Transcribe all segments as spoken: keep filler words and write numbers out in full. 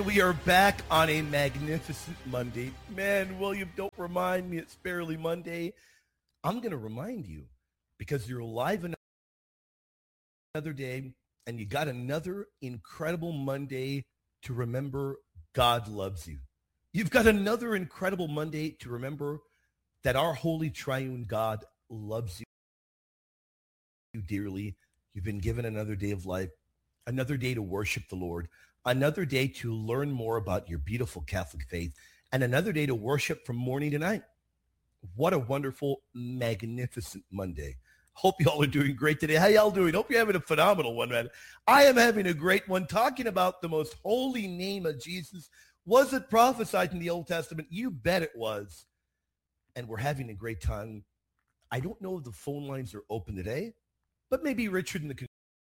We are back on a magnificent Monday. Man, William, don't remind me it's barely Monday. I'm going to remind you because you're alive another day and you got another incredible Monday to remember God loves you. You've got another incredible Monday to remember that our holy triune God loves you dearly. You've been given another day of life, another day to worship the Lord, another day to learn more about your beautiful Catholic faith, and another day to worship from morning to night. What a wonderful, magnificent Monday. Hope you all are doing great today. How y'all doing? Hope you're having a phenomenal one, man. I am having a great one talking about the most holy name of Jesus. Was it prophesied in the Old Testament? You bet it was. And we're having a great time. I don't know if the phone lines are open today, but maybe Richard in the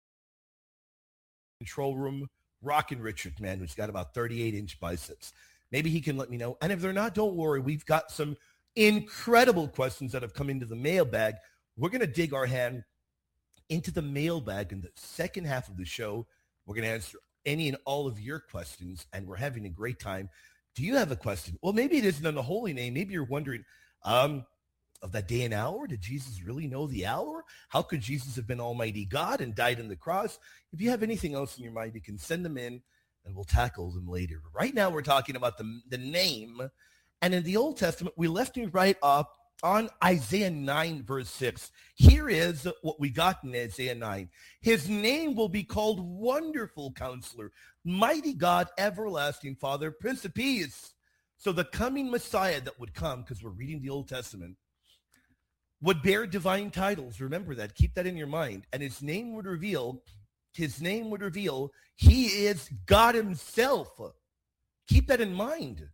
control room, rockin' Richard, man, who's got about thirty-eight inch biceps. Maybe he can let me know. And if they're not, don't worry. We've got some incredible questions that have come into the mailbag. We're going to dig our hand into the mailbag in the second half of the show. We're going to answer any and all of your questions, and we're having a great time. Do you have a question? Well, maybe it isn't on the holy name. Maybe you're wondering, um, of that day and hour, did Jesus really know the hour? How could Jesus have been Almighty God and died on the cross? If you have anything else in your mind, you can send them in, and we'll tackle them later. Right now, we're talking about the, the name. And in the Old Testament, we left you right up on Isaiah nine, verse six. Here is what we got in Isaiah nine. His name will be called Wonderful Counselor, Mighty God, Everlasting Father, Prince of Peace. So the coming Messiah that would come, because we're reading the Old Testament, would bear divine titles. Remember that. Keep that in your mind. And his name would reveal, his name would reveal, he is God himself. Keep that in mind.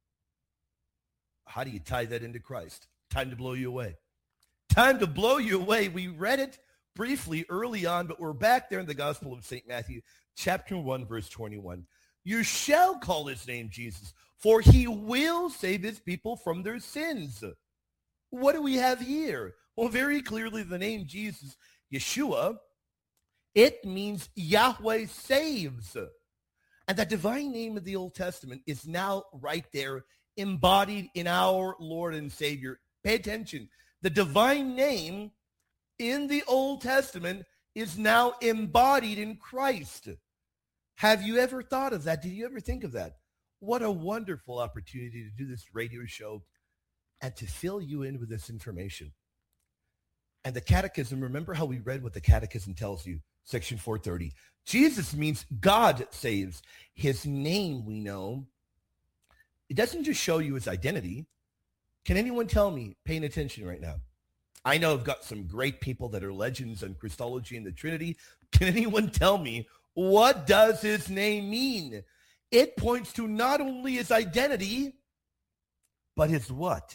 How do you tie that into Christ? Time to blow you away. Time to blow you away. We read it briefly early on, but we're back there in the Gospel of Saint Matthew, chapter one, verse twenty-one. You shall call his name Jesus, for he will save his people from their sins. What do we have here? Well, very clearly the name Jesus, Yeshua, it means Yahweh saves. And that divine name of the Old Testament is now right there embodied in our Lord and Savior. Pay attention. The divine name in the Old Testament is now embodied in Christ. Have you ever thought of that? Did you ever think of that? What a wonderful opportunity to do this radio show and to fill you in with this information. And the catechism, remember how we read what the catechism tells you, section four thirty. Jesus means God saves. His name, we know, it doesn't just show you his identity. Can anyone tell me, paying attention right now? I know I've got some great people that are legends on Christology and the Trinity. Can anyone tell me, what does his name mean? It points to not only his identity, but his what?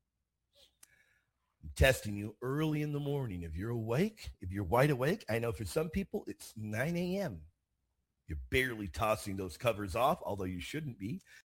I'm testing you early in the morning. If you're awake, if you're wide awake, I know for some people it's nine a.m. You're barely tossing those covers off, although you shouldn't be.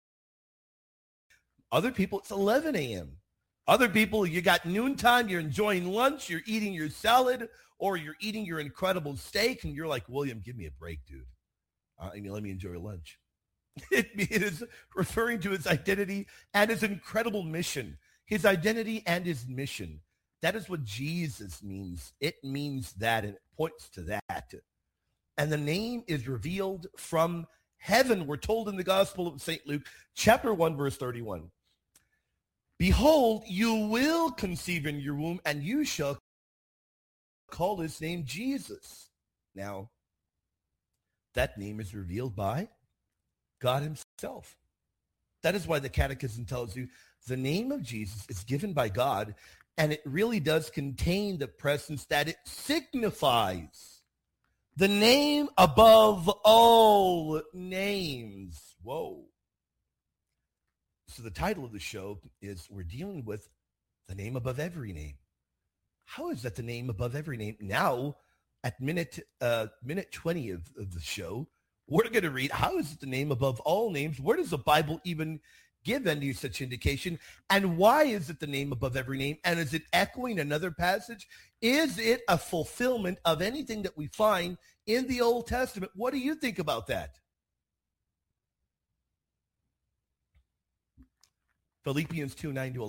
Other people, it's eleven a.m. Other people, you got noontime, you're enjoying lunch, you're eating your salad, or you're eating your incredible steak, and you're like, William, give me a break, dude. Uh, I mean, let me enjoy lunch. It is referring to his identity and his incredible mission. His identity and his mission. That is what Jesus means. It means that, and it points to that. And the name is revealed from heaven. We're told in the Gospel of Saint Luke, chapter one, verse thirty-one. Behold, you will conceive in your womb, and you shall call his name Jesus. Now, that name is revealed by God himself. That is why the Catechism tells you the name of Jesus is given by God, and it really does contain the presence that it signifies. The name above all names. Whoa. So the title of the show is we're dealing with the name above every name. How is that the name above every name? Now, at minute uh, minute twenty of, of the show, we're going to read, how is it the name above all names? Where does the Bible even give any such indication? And why is it the name above every name? And is it echoing another passage? Is it a fulfillment of anything that we find in the Old Testament? What do you think about that? Philippians two, nine to eleven.